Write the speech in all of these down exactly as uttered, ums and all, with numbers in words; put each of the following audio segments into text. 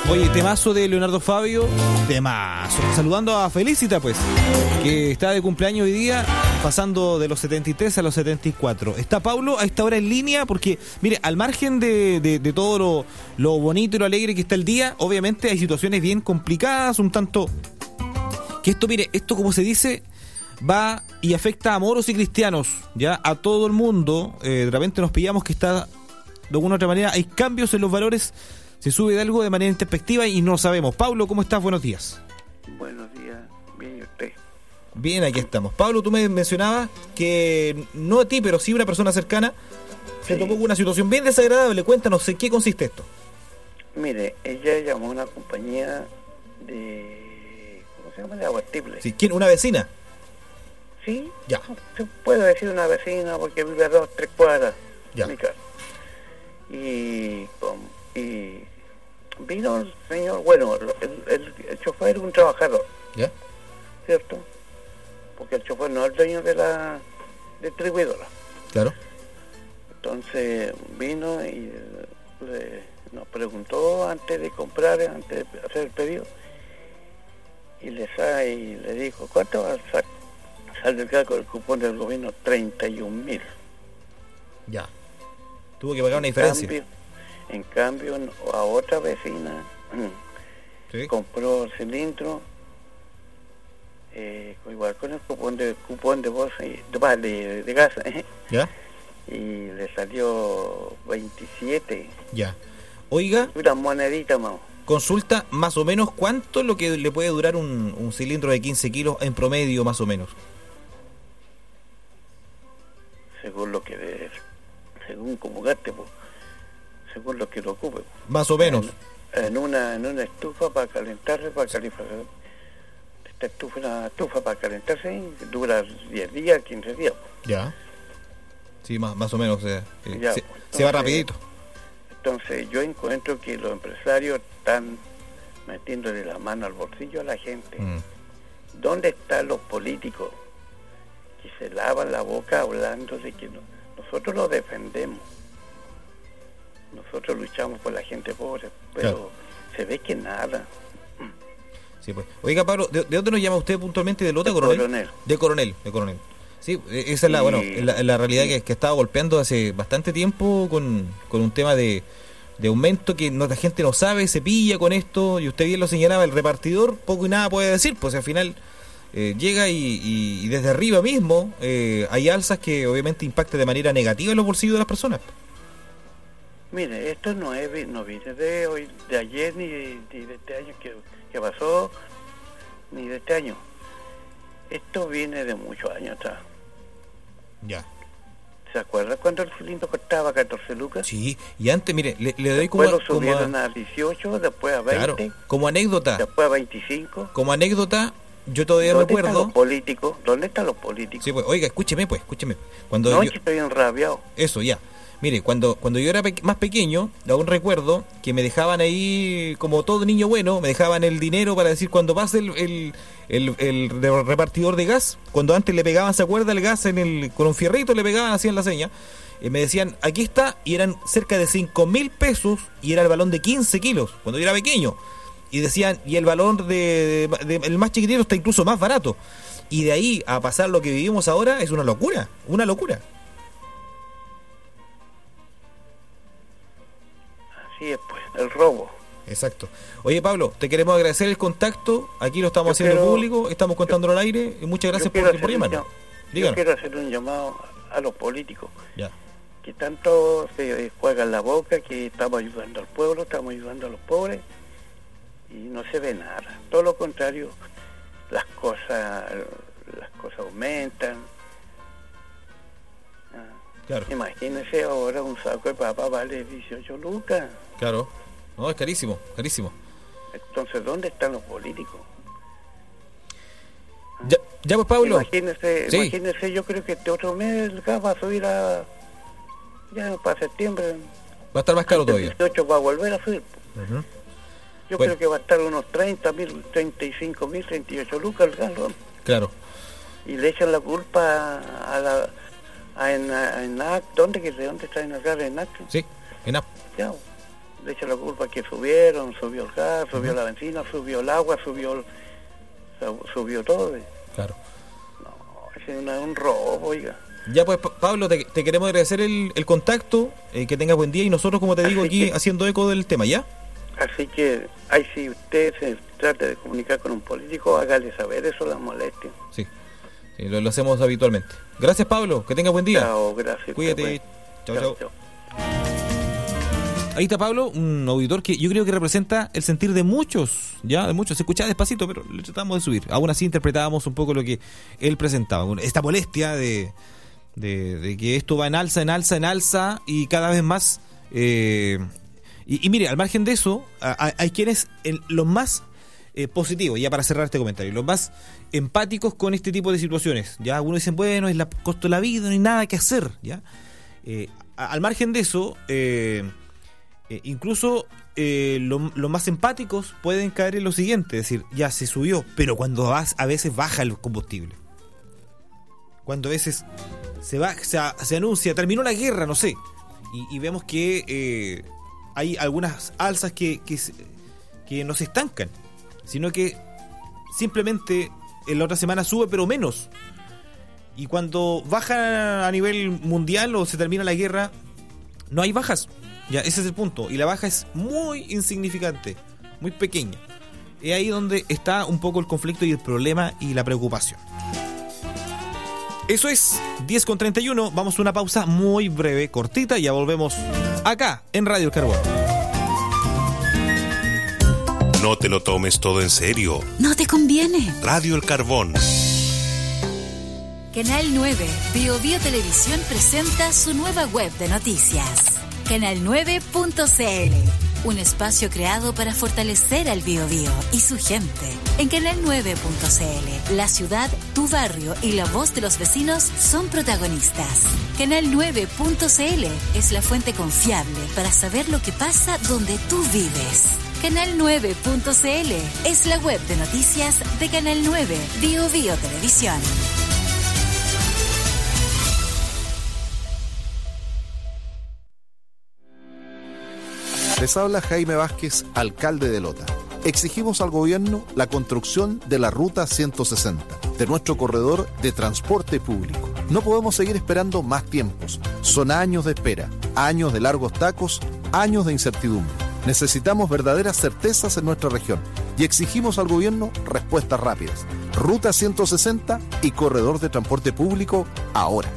Oye, temazo de Leonardo Fabio, temazo. Saludando a Felicita, pues, que está de cumpleaños hoy día, pasando de los setenta y tres a los setenta y cuatro. Está Paulo a esta hora en línea porque, mire, al margen de, de, de todo lo, lo bonito y lo alegre que está el día, obviamente hay situaciones bien complicadas, un tanto... Que esto, mire, esto como se dice... va y afecta a moros y cristianos, ya a todo el mundo. Eh, de repente nos pillamos que está, de alguna u otra manera, hay cambios en los valores, se sube de algo de manera introspectiva y no sabemos. Pablo, ¿cómo estás? Buenos días. Buenos días, bien, ¿y usted? Bien, aquí estamos. Pablo, tú me mencionabas que, no a ti, pero sí a una persona cercana, se Sí. tocó con una situación bien desagradable. Cuéntanos, ¿en qué consiste esto? Mire, ella llamó a una compañía de... ¿cómo se llama? De aguastible. Sí, ¿quién? ¿Una vecina? Sí, Ya. se puede decir una vecina porque vive a dos, tres cuadras Ya. de mi casa. Y, con- y vino el señor, bueno, el, el, el chofer es un trabajador, ¿Ya? ¿cierto? Porque el chofer no es el dueño de la distribuidora. Claro. Entonces vino y le, nos preguntó antes de comprar, antes de hacer el pedido, y le sa- y le dijo, ¿cuánto va a sa- saldrá con el cupón del gobierno? treinta y un mil. Ya. Tuvo que pagar una diferencia. Cambio, en cambio, no- a otra vecina Sí. compró el cilindro, eh, igual con el cupón de cupón de bolsa y de, de, de gas, eh, ¿Ya? y le salió veintisiete, Ya. Oiga, una monedita más. consulta más o menos cuánto es lo que le puede durar un, un cilindro de quince kilos en promedio, más o menos. Según lo que de- según como gaste, pues, según lo que lo ocupe, pues. Más o menos. en, en una en una estufa para calentarse, para calefacción. Esta estufa es una estufa para calentarse, dura diez días, quince días, pues. Ya. Sí, más, más o menos. O sea, eh, Ya, se, pues, se va entonces- rapidito. Entonces yo encuentro que los empresarios están metiéndole la mano al bolsillo a la gente. Mm. ¿Dónde están los políticos que se lavan la boca hablando de que no- nosotros los defendemos? Nosotros luchamos por la gente pobre, pero Claro. se ve que nada. Sí, pues. Oiga, Pablo, ¿de, de dónde nos llama usted puntualmente? ¿De Lota, De Coronel? Coronel. De Coronel, de Coronel. Sí, eh, esa es la, Y- bueno, es la, es la realidad que, que estaba golpeando hace bastante tiempo con, con un tema de, de aumento que no, la gente no sabe, se pilla con esto, y usted bien lo señalaba, el repartidor poco y nada puede decir, pues al final eh, llega y, y- y desde arriba mismo eh, hay alzas que obviamente impactan de manera negativa en los bolsillos de las personas. Mire, esto no es no viene de hoy, de ayer, ni de, ni de este año que, que pasó, ni de este año. Esto viene de muchos años atrás. Ya. ¿Se acuerda cuando el cilindro costaba catorce lucas? Sí, y antes, mire, le, le doy como, Después lo como subieron a- a dieciocho, después a claro, veinte, como anécdota, después a veinticinco. como anécdota, yo todavía ¿Dónde están recuerdo. los políticos? ¿Dónde están los políticos? Sí, pues, oiga, escúcheme, pues, escúcheme. Cuando No, yo- es que estoy enrabiado. Eso, ya. Mire, cuando, cuando yo era pe- más pequeño, aún recuerdo que me dejaban ahí, como todo niño bueno, me dejaban el dinero para decir cuando pase el, el, el, el re- repartidor de gas, cuando antes le pegaban, ¿se acuerda? El gas en el, con un fierrito le pegaban, hacían la seña, y me decían, aquí está, y eran cerca de cinco mil pesos, y era el balón de quince kilos, cuando yo era pequeño. Y decían, y el balón de, de- de- el más chiquitito está incluso más barato. Y de ahí a pasar lo que vivimos ahora es una locura, una locura. Así es, pues, el robo. Exacto. Oye, Pablo, te queremos agradecer el contacto. Aquí lo estamos Yo haciendo quiero- público, estamos contándolo al aire. Y muchas gracias Yo quiero por, hacer por un llamarnos. llam- Yo Díganos. quiero hacer un llamado a los políticos Ya. que tanto se juegan la boca, que estamos ayudando al pueblo, estamos ayudando a los pobres, y no se ve nada. Todo lo contrario, las cosas las cosas aumentan. Ah, Claro, imagínese ahora un saco de papa vale dieciocho lucas. claro. No, es carísimo, carísimo. Entonces, ¿dónde están los políticos? Ya, ya pues, Pablo. Imagínese, Sí. imagínese, yo creo que este otro mes el gas va a subir a... Ya para septiembre. Va a estar más caro El todavía. dieciocho va a volver a subir. Ujú. Yo Bueno. creo que va a estar unos treinta mil, treinta y cinco mil, treinta y ocho lucas el gas, ¿no? Claro. Y le echan la culpa a la... A en, a ENAC, ¿dónde, que, ¿de dónde está en el gas de ENAC? Sí, en app. Ya. le echa la culpa que subieron, subió el gas, subió la benzina, subió el agua, subió el, subió todo. Claro. No, es una, un robo, oiga. Ya pues, Pablo, te, te queremos agradecer el, el contacto, eh, que tengas buen día, y nosotros, como te digo, Así aquí que, haciendo eco del tema, ¿ya? Así que, ahí si usted se trata de comunicar con un político, hágale saber eso, la molestia. Sí, sí lo, lo hacemos habitualmente. Gracias, Pablo, que tengas buen día. Chao, gracias. Cuídate. Chao, chao. chao. Ahí está Pablo, un auditor que yo creo que representa el sentir de muchos, ya, de muchos. Se escuchaba despacito, pero le tratamos de subir. Aún así interpretábamos un poco lo que él presentaba. Esta molestia de, de, de que esto va en alza, en alza, en alza, y cada vez más... Eh, y, y mire, al margen de eso, hay, hay quienes, el, los más eh, positivos, ya para cerrar este comentario, los más empáticos con este tipo de situaciones. Ya algunos dicen, bueno, es el costo de la vida, no hay nada que hacer, ¿ya? Eh, al margen de eso... Eh, Eh, incluso eh, los lo más empáticos pueden caer en lo siguiente, es decir, ya se subió, pero cuando vas, a veces baja el combustible, cuando a veces se va, se, se anuncia, terminó la guerra, no sé, y, y vemos que eh, hay algunas alzas que, que, que no se estancan, sino que simplemente en la otra semana sube, pero menos, y cuando baja a nivel mundial o se termina la guerra, no hay bajas. Ya, ese es el punto. Y la baja es muy insignificante, muy pequeña. Es ahí donde está un poco el conflicto y el problema y la preocupación. Eso es diez con treinta y uno. Vamos a una pausa muy breve, cortita, y ya volvemos acá en Radio El Carbón. No te lo tomes todo en serio. No te conviene. Radio El Carbón. Canal nueve, Bio Bio Televisión presenta su nueva web de noticias. Canal nueve punto c l, un espacio creado para fortalecer al Biobío y su gente. En Canal nueve punto c l, la ciudad, tu barrio y la voz de los vecinos son protagonistas. Canal nueve punto c l es la fuente confiable para saber lo que pasa donde tú vives. Canal nueve punto c l es la web de noticias de Canal nueve, Bio Bio Televisión. Les habla Jaime Vázquez, alcalde de Lota. Exigimos al gobierno la construcción de la Ruta ciento sesenta, de nuestro corredor de transporte público. No podemos seguir esperando más tiempos. Son años de espera, años de largos tacos, años de incertidumbre. Necesitamos verdaderas certezas en nuestra región y exigimos al gobierno respuestas rápidas. Ruta ciento sesenta y corredor de transporte público ahora.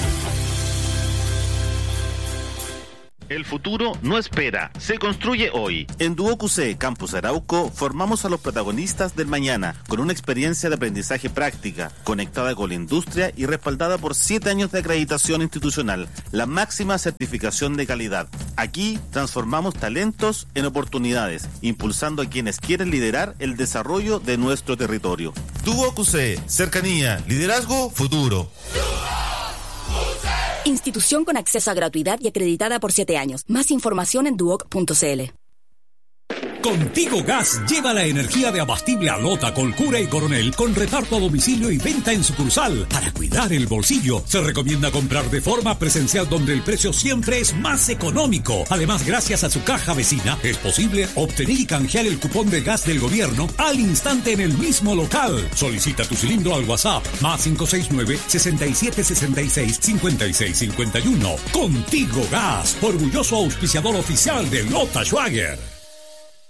El futuro no espera, se construye hoy. En Duoc C Campus Arauco formamos a los protagonistas del mañana con una experiencia de aprendizaje práctica, conectada con la industria y respaldada por siete años de acreditación institucional, la máxima certificación de calidad. Aquí transformamos talentos en oportunidades, impulsando a quienes quieren liderar el desarrollo de nuestro territorio. Duoc C, cercanía, liderazgo, futuro. Institución con acceso a gratuidad y acreditada por siete años. Más información en duoc punto c l. Contigo Gas lleva la energía de abastible a Lota, Colcura y Coronel con reparto a domicilio y venta en sucursal. Para cuidar el bolsillo, se recomienda comprar de forma presencial donde el precio siempre es más económico. Además, gracias a su caja vecina, es posible obtener y canjear el cupón de gas del gobierno al instante en el mismo local. Solicita tu cilindro al WhatsApp más cinco seis nueve, seis siete seis seis, cinco seis cinco uno. Contigo Gas, orgulloso auspiciador oficial de Lota Schwager.